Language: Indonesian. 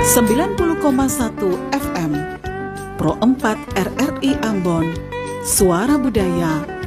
90,1 FM Pro 4 RRI Ambon, Suara Budaya